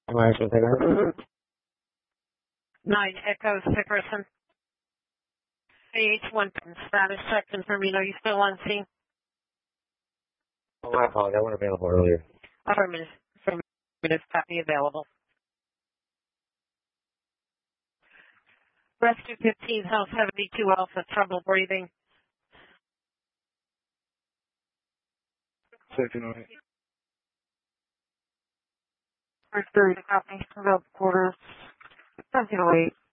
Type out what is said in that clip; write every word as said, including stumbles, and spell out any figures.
Am I actually taking Nine Echo Sickerson. A H one status check confirming. Are you still on scene? Oh, I apologize. I wasn't available earlier. Affirmative. Affirmative. Copy available. Rescue fifteen, House seventy-two Alpha, trouble breathing. Section on it. First thirty, copy. About quarters. seven oh eight.